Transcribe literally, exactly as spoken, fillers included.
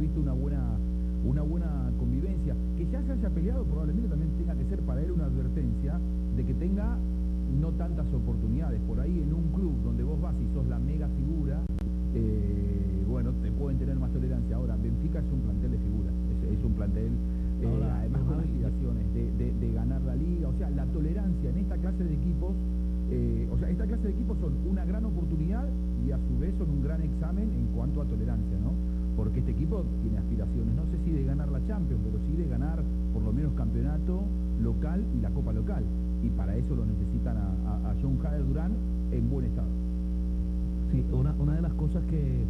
visto una buena, una buena convivencia. Que ya se haya peleado probablemente también tenga que ser para él una advertencia de que tenga no tantas oportunidades. Por ahí en un club donde vos vas y sos la mega figura, eh, bueno, te pueden tener más tolerancia. Ahora, Benfica es un plantel de figuras, es, es un plantel, eh, Ahora, además con ahora, aspiraciones de, de, de ganar la liga. O sea, la tolerancia en esta clase de equipos, eh, o sea, esta clase de equipos son una gran oportunidad y a su vez son un gran examen en cuanto a tolerancia, ¿no? Porque este equipo tiene aspiraciones, no sé si de ganar la Champions, pero sí de ganar por lo menos campeonato local y la Copa local. Y para eso lo necesitan a, a, a John Jader Durán en buen estado. Sí, una, una de las cosas que